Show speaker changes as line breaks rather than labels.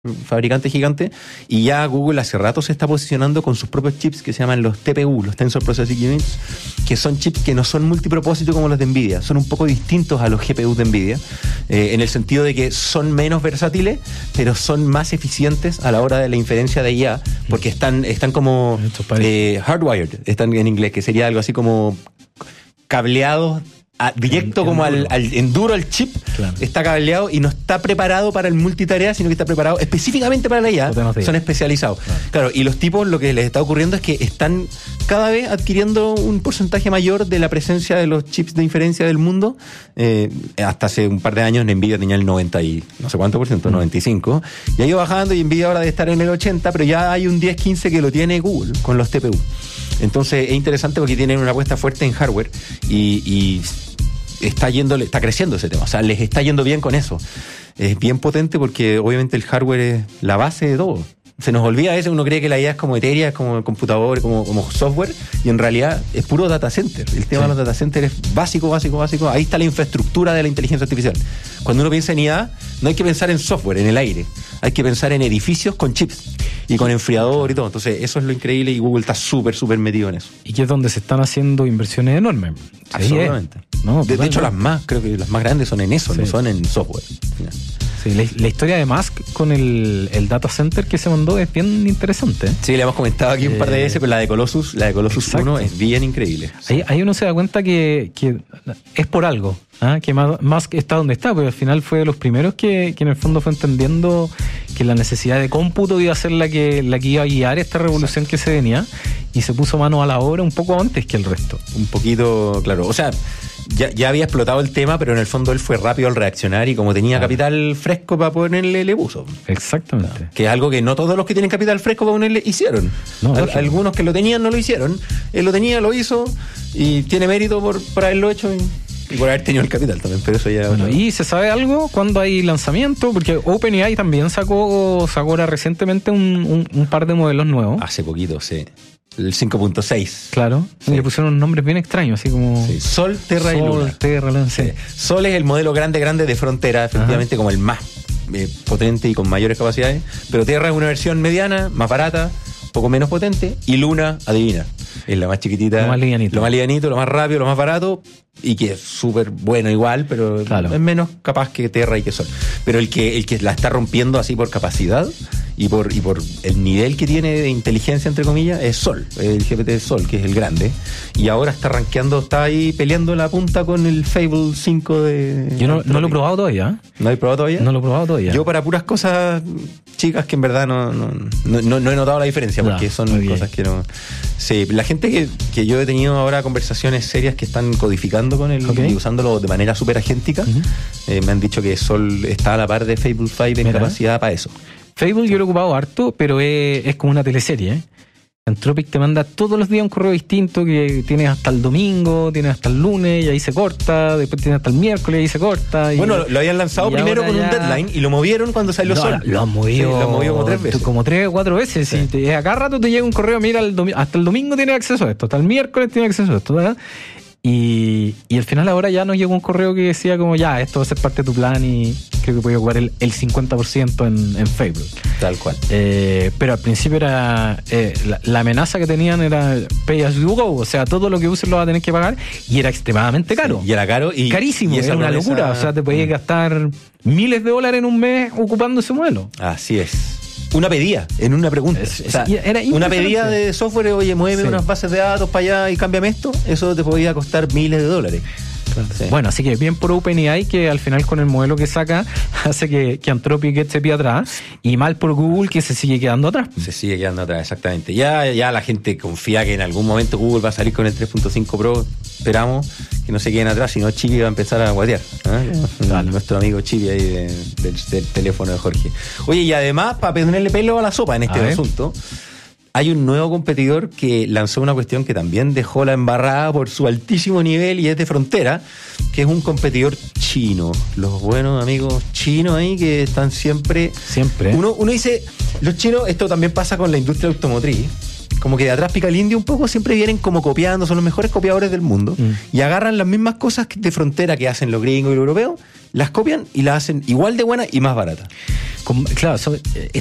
fabricante gigante, y ya Google hace rato se está posicionando con sus propios chips que se llaman los TPU, los Tensor Processing Units, que son chips que no son multipropósito como los de Nvidia, son un poco distintos a los GPUs de Nvidia, en el sentido de que son menos versátiles, pero son más eficientes a la hora de la inferencia de IA, porque están como hardwired, están en inglés, que sería algo así como cableados directo como al enduro, al chip, claro. Está cableado y no está preparado para el multitarea, sino que está preparado específicamente para la IA. Son especializados. Claro, y los tipos, lo que les está ocurriendo es que están cada vez adquiriendo un porcentaje mayor de la presencia de los chips de inferencia del mundo. Hasta hace un par de años Nvidia tenía el 90 y no sé cuánto por ciento, 95, y ha ido bajando, y Nvidia ahora debe estar en el 80, pero ya hay un 10-15 que lo tiene Google con los TPU. Entonces es interesante porque tienen una apuesta fuerte en hardware y está creciendo ese tema, o sea, les está yendo bien con eso. Es bien potente porque obviamente el hardware es la base de todo. Se nos olvida eso, uno cree que la IA es como etérea, es como computador, como software, y en realidad es puro data center. El tema de los data centers es básico. Ahí está la infraestructura de la inteligencia artificial. Cuando uno piensa en IA, no hay que pensar en software, en el aire. Hay que pensar en edificios con chips y con enfriador y todo. Entonces, eso es lo increíble, y Google está súper metido en eso.
Y que es donde se están haciendo inversiones enormes.
Absolutamente. No, de hecho, creo que las más grandes son en eso, no son en software.
Sí, la historia de Musk con el data center que se mandó es bien interesante.
Sí, le hemos comentado aquí un par de veces, pero la de Colossus 1 es bien increíble.
Ahí uno se da cuenta que es por algo, que Musk está donde está, porque al final fue de los primeros que en el fondo fue entendiendo que la necesidad de cómputo iba a ser la que iba a guiar esta revolución que se venía, y se puso mano a la obra un poco antes que el resto.
Un poquito, claro, o sea, ya había explotado el tema, pero en el fondo él fue rápido al reaccionar, y como tenía capital fresco para ponerle, le puso.
Exactamente.
Que es algo que no todos los que tienen capital fresco para ponerle hicieron. Algunos que lo tenían no lo hicieron. Él lo tenía, lo hizo, y tiene mérito por haberlo hecho y por haber tenido el capital también, pero eso ya...
Bueno, ¿y se sabe algo cuando hay lanzamiento? Porque OpenAI también sacó ahora recientemente un par de modelos nuevos.
Hace poquito, sí. El 5.6.
Claro. Sí. Le pusieron unos nombres bien extraños, así como...
Sí. Sol, Terra y Luna.
Sí.
Sol es el modelo grande de frontera, efectivamente, como el más potente y con mayores capacidades. Pero Terra es una versión mediana, más barata, poco menos potente. Y Luna, adivina, es la más chiquitita.
Lo más livianito,
lo más rápido, lo más barato. Y que es súper bueno igual, pero es menos capaz que Terra y que Sol. Pero el que la está rompiendo así por capacidad y por el nivel que tiene de inteligencia, entre comillas, es Sol, el GPT Sol, que es el grande. Y ahora está ahí peleando la punta con el Fable 5 de...
Yo no lo he probado todavía.
¿No lo he probado todavía?
No lo he probado todavía.
Yo para puras cosas chicas que en verdad no he notado la diferencia, porque son cosas que no... Sí, la gente que yo he tenido ahora conversaciones serias que están codificando con él y usándolo de manera súper agéntica, me han dicho que Sol está a la par de Fable 5 en capacidad para eso.
Fable yo lo he ocupado harto, pero es como una teleserie, Anthropic te manda todos los días un correo distinto, que tienes hasta el domingo, tienes hasta el lunes y ahí se corta, después tienes hasta el miércoles y ahí se corta.
Bueno, lo habían lanzado primero con un deadline y lo movieron cuando salió Sol.
Lo han movido
como 3 veces.
Como 3 o 4 veces. Sí. A cada rato te llega un correo, mira, hasta el domingo tienes acceso a esto, hasta el miércoles tienes acceso a esto, ¿verdad? Y al final ahora ya nos llegó un correo que decía como esto va a ser parte de tu plan, y creo que podía ocupar el 50% en Fable.
Tal cual.
Pero al principio era la amenaza que tenían era pay as you go, o sea, todo lo que uses lo vas a tener que pagar, y era extremadamente caro.
Sí, y era caro y
carísimo, era una locura, o sea, te podías gastar miles de dólares en un mes ocupando ese modelo.
Así es. Una pedida, en una pregunta. Una pedida de software, oye, mueve unas bases de datos para allá y cámbiame esto, eso te podía costar miles de dólares.
Sí. Bueno, así que bien por OpenAI, que al final con el modelo que saca hace que Anthropic se pide atrás, y mal por Google, que se sigue quedando atrás.
Se sigue quedando atrás, exactamente. Ya la gente confía que en algún momento Google va a salir con el 3.5 Pro. Esperamos que no se queden atrás, si no Chibi va a empezar a guatear. Nuestro amigo Chibi ahí del teléfono de Jorge. Oye, y además, para ponerle pelo a la sopa en este asunto, hay un nuevo competidor que lanzó una cuestión que también dejó la embarrada por su altísimo nivel y es de frontera, que es un competidor chino. Los buenos amigos chinos ahí que están siempre.
Siempre.
Uno dice, los chinos, esto también pasa con la industria automotriz, como que de atrás pica el indio un poco, siempre vienen como copiando, son los mejores copiadores del mundo, y agarran las mismas cosas de frontera que hacen los gringos y los europeos, las copian y las hacen igual de buenas y más baratas.
Claro,